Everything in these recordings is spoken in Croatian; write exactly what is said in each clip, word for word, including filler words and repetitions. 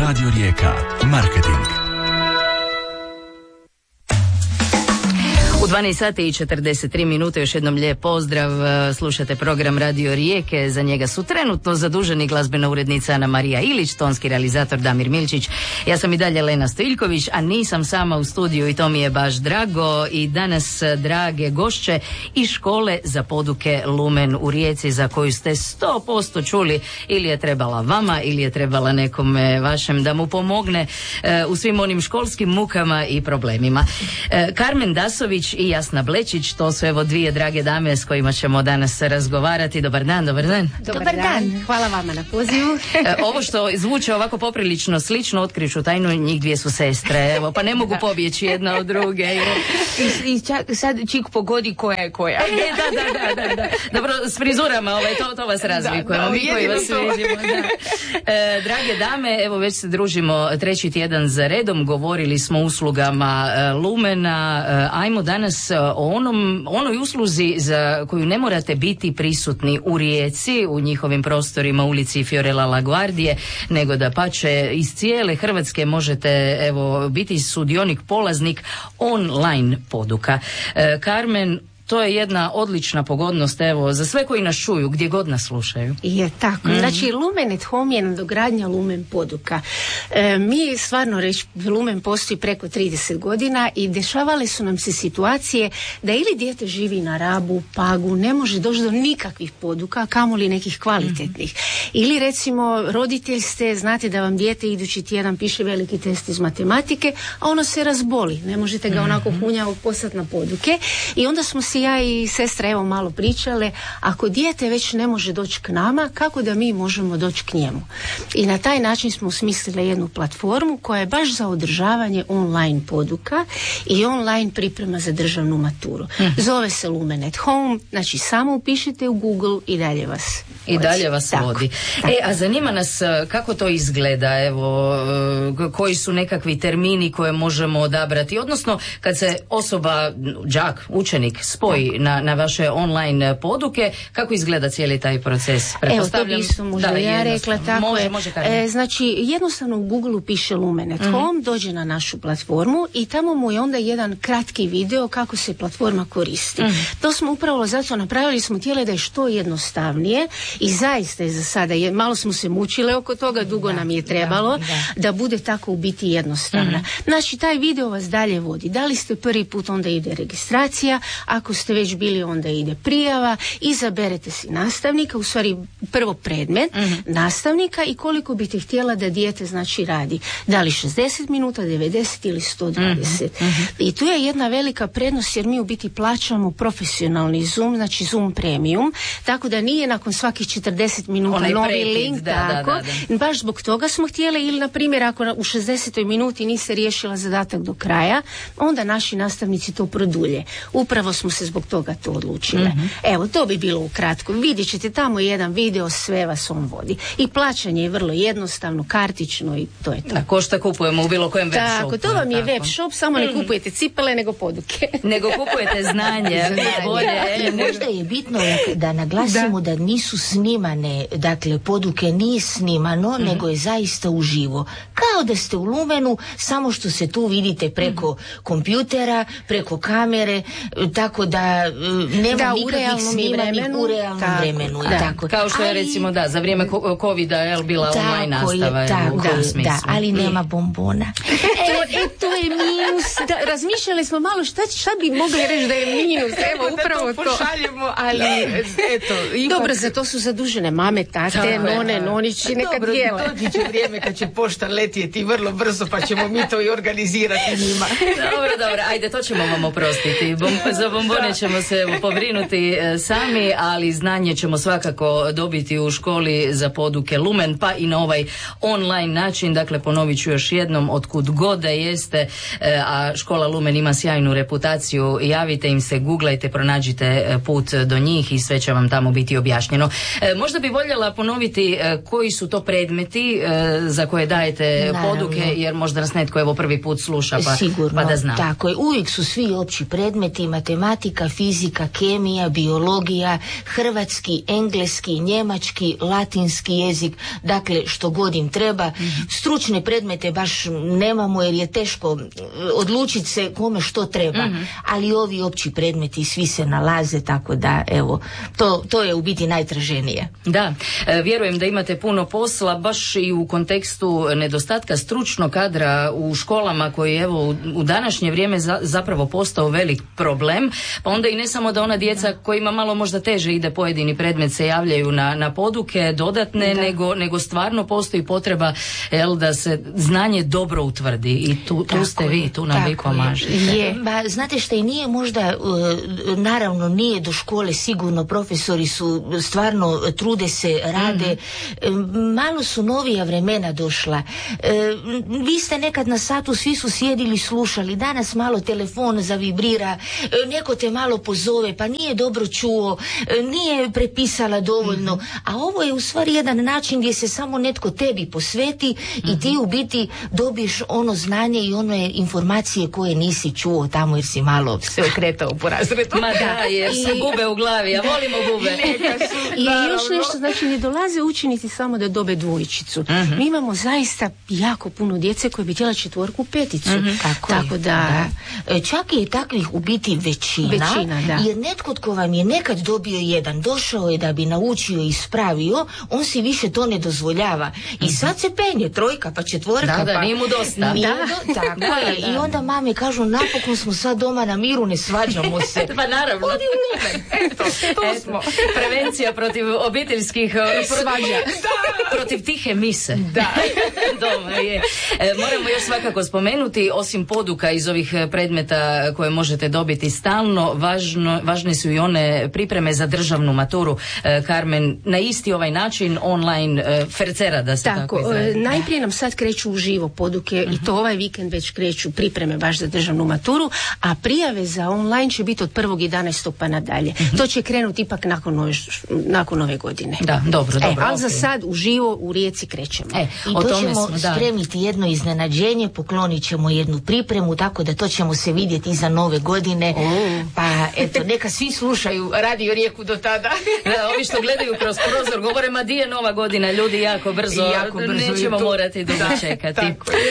Radio Rijeka. Marketing. U dvanaest sati i četrdeset tri minute, još jednom lijep pozdrav. Slušate program Radio Rijeke. Za njega su trenutno zaduženi glazbena urednica Ana Marija Ilić, tonski realizator Damir Milčić. Ja sam i dalje Lena Stojiljković, a nisam sama u studiju i to mi je baš drago. I danas, drage gošće iz škole za poduke Lumen u Rijeci, za koju ste sto posto čuli, ili je trebala vama ili je trebala nekome vašem da mu pomogne uh, u svim onim školskim mukama i problemima. Uh, Karmen Dasović i Jasna Blečić, to su evo dvije drage dame s kojima ćemo danas razgovarati. Dobar dan, dobar dan. Dobar, dobar dan. dan, hvala vama na pozivu. E, ovo što zvuče ovako poprilično slično, otkriću tajnu, njih dvije su sestre, evo, pa ne mogu pobjeći jedna od druge. I, i čak, sad čik pogodi koja je koja. E, da, da, da, da, da. Dobro, s frizurama, ovaj, to, to vas razlikujemo, da, da, mi koji vas to vidimo. Da. E, drage dame, evo već se družimo treći tjedan za redom, govorili smo o uslugama e, Lumena, e, ajmo danas o onom, onoj usluzi za koju ne morate biti prisutni u Rijeci, u njihovim prostorima, ulici Fiorella LaGuardie, nego da pače iz cijele Hrvatske možete evo biti sudionik, polaznik online poduka. E, Karmen, to je jedna odlična pogodnost, evo, za sve koji nas čuju, gdje god nas slušaju. Je tako. Mm-hmm. Znači, Lumen at Home je nadogradnja Lumen poduka. E, mi stvarno reći, Lumen postoji preko trideset godina i dešavale su nam se situacije da ili dijete živi na Rabu, Pagu, ne može doći do nikakvih poduka, kamoli nekih kvalitetnih. Mm-hmm. Ili recimo, roditelj ste, znate da vam dijete idući tjedan piše veliki test iz matematike, a ono se razboli. Ne možete ga onako hunjavo poslati na poduke. I onda smo si ja i sestra evo malo pričale, ako dijete već ne može doći k nama, kako da mi možemo doći k njemu? I na taj način smo smislili jednu platformu koja je baš za održavanje online poduka i online priprema za državnu maturu. Mm. Zove se Lumen at Home, znači samo upišite u Google i dalje vas I vodi. dalje vas tako, vodi. Tako. E, a zanima nas kako to izgleda, evo, koji su nekakvi termini koje možemo odabrati, odnosno kad se osoba, đak, učenik spoji Na, na vaše online poduke, kako izgleda cijeli taj proces? Evo, to bi isto možda da, ja rekla tako može, je. Može e, znači, jednostavno u Google piše Lumen at Home, mm-hmm. dođe na našu platformu i tamo mu je onda jedan kratki video kako se platforma koristi. Mm-hmm. To smo upravo zato napravili, smo htjeli da je što jednostavnije i zaista je za sada, je, malo smo se mučile oko toga, dugo da, nam je trebalo da, da. da bude tako u biti jednostavna. Mm-hmm. Znači, taj video vas dalje vodi. Da li ste prvi put, onda ide registracija, ako ste već bili, onda ide prijava, izaberete si nastavnika, u stvari prvo predmet mm-hmm. nastavnika i koliko biste htjela da dijete znači radi. Da li šezdeset minuta, devedeset ili sto dvadeset. Mm-hmm. I tu je jedna velika prednost jer mi u biti plaćamo profesionalni Zoom, znači Zoom Premium, tako da nije nakon svakih četrdeset minuta onaj novi prekid, link, da, tako. Da, da, da. Baš zbog toga smo htjeli, ili na primjer ako u šezdesetoj minuti niste riješila zadatak do kraja, onda naši nastavnici to produlje. Upravo smo se zbog toga to odlučile. Mm-hmm. Evo, to bi bilo ukratko. Vidjet ćete tamo jedan video, sve vas on vodi. I plaćanje je vrlo jednostavno, kartično i to je to. Da, ko šta kupujemo u bilo kojem web shopu. Tako, to vam je web shop, samo ne kupujete cipele, nego poduke. Nego kupujete znanje. Bolje. Možda je bitno da naglasimo da. da nisu snimane, dakle, poduke nije snimano, mm-hmm. nego je zaista uživo. Kao da ste u Lumenu, samo što se tu vidite preko mm-hmm. kompjutera, preko kamere, tako da nema da, nikakvih snimanih u realnom tako, vremenu. Da. Tako. Kao što je ali, recimo da, za vrijeme covida je bila tako online nastava. Je, tako, u tom da, smislu. Da, ali nema bombona. e, e, to je minus. Da, razmišljali smo malo šta, šta bi mogli reći da je minus. Evo, upravo to. Pošaljemo, ali eto. Ipak... Dobro, za to su zadužene mame, tate, da, none, nonići, neka dijele. Dobro, doći će vrijeme kad će pošta letjeti vrlo brzo, pa ćemo mi to i organizirati njima. Dobro, dobro, ajde, to ćemo vam oprostiti. Bom, za bombone ćemo se pobrinuti e, sami, ali znanje ćemo svakako dobiti u školi za poduke Lumen, pa i na ovaj online način. Dakle, ponovit ću još jednom, otkud god da jeste, e, a škola Lumen ima sjajnu reputaciju, javite im se, googlajte, pronađite put do njih i sve će vam tamo biti objašnjeno. E, možda bi voljela ponoviti e, koji su to predmeti e, za koje dajete Naravno. poduke, jer možda nas netko evo prvi put sluša pa, Sigurno, pa da zna. tako je. Uvijek su svi opći predmeti, matematika, fizika, kemija, biologija, hrvatski, engleski, njemački, latinski jezik, dakle što god im treba. Mm-hmm. Stručne predmete baš nemamo jer je teško odlučiti se kome što treba, mm-hmm. ali ovi opći predmeti svi se nalaze, tako da evo, to, to je u biti najtraženije. Da, e, vjerujem da imate puno posla baš i u kontekstu nedostatka stručnog kadra u školama koji evo u, u današnje vrijeme za, zapravo postao velik problem, pa onda i ne samo da ona djeca kojima malo možda teže ide pojedini predmet se javljaju na, na poduke dodatne, nego, nego stvarno postoji potreba jel, da se znanje dobro utvrdi i tu, tu ste vi, tu nam vi pomažete. Je. Ba, znate što i nije možda, uh, naravno nije do škole sigurno, profesori su stvarno trude se, rade, mm-hmm. malo su novija vremena došla. Uh, vi ste nekad na satu, svi su sjedili, slušali, danas malo telefon zavibrira, uh, neko te malo pozove, pa nije dobro čuo, uh, nije prepisala dovoljno, mm-hmm. a ovo je u stvari jedan način gdje se samo netko tebi posveti mm-hmm. i ti u biti dobiješ ono znanje i one informacije koje nisi čuo tamo jer si malo se okretao po razredu. Ma da, jer se I... gube u glavi, a volimo gube. I još nešto, znači ne dolaze učenici samo da dobe dvojičicu. Uh-huh. Mi imamo zaista jako puno djece koje bi htjela četvorku, peticu. Uh-huh. Tako, Tako je, da... da. Čak je takvih u biti većina, većina da. Jer netko tko vam je nekad dobio jedan, došao je da bi naučio i ispravio, on si više to ne dozvoljava. I uh-huh. sad se penje trojka pa četvorka. Da, da, pa... nije mu dosta. Nije do... Tako da, je. da. I onda mame kažu, napokon smo sad doma na miru, ne svađamo se. Pa naravno. Odi u lumen. Eto, to Eto, smo. Prevencija protiv obiteljskih svađa. Protiv tihe mise. Da. Doma je. E, moramo još svakako spomenuti, osim poduka iz ovih predmeta koje možete dobiti stalno, važno, važne su i one pripreme za državnu maturu. E, Carmen, na isti ovaj način online e, fercera da se tako, tako izrazi. Najprije nam sad kreću uživo poduke uh-huh. i to ovaj vikend već kreću pripreme baš za državnu maturu, a prijave za online će biti od prvog jedanaestog pa nadalje. Uh-huh. To će krenuti ipak nakon nove, nakon ove godine. Da, dobro, dobro. E, ali okay. za sad uživo u Rijeci krećemo. E, I o to tome ćemo smo, da. spremiti jedno iznenađenje, poklonit ćemo jednu pripremu, tako da to ćemo se vidjeti iza nove godine. Oh. Pa eto, neka svi slušaju Radio Rijeku do tada. Da, ovi što gledaju kroz prozor govore, ma di je nova godina, ljudi jako brzo, jako brzo nećemo morati dugo čekati.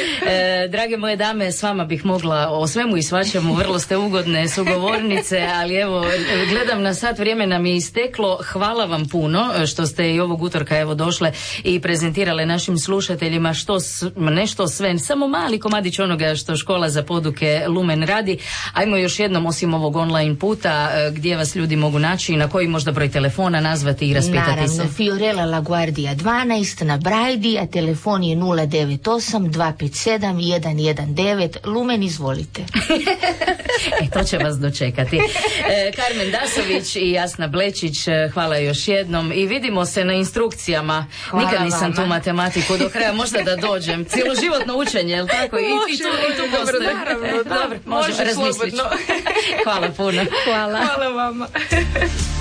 E, drage moje dame, s vama bih mogla o svemu i svačemu, vrlo ste ugodne sugovornice, ali evo, gledam na sat, vrijeme nam je isteklo. Hvala vam puno što ste i ovog utorka evo došle i prezentirale našim slušateljima što, nešto sve, samo mali komadić onoga što škola za poduke Lumen radi. Ajmo još jednom, osim ovog online puta, gdje vas ljudi mogu naći i na koji možda broj telefona nazvati i raspitati Naravno, se. Naravno, Fiorella LaGuardia dvanaest na Brajdi, a telefon je nula devet osam dva pet sedam jedan jedan devet. Lumen, izvolite. E, to će vas dočekati. E, Carmen Dasović i Jasna Blečić, hvala još jednom i vidimo se na instrukcijama. Hvala Nikad nisam vama. tu matematiku do kraja, možda da dođem. Cijeloživotno učenje, jel tako? I, i tu, i tu Dobro, postoji. naravno, da. Dobro, može, Može razmislit ću. slobodno. Hvala puno. Hvala. Hvala vama.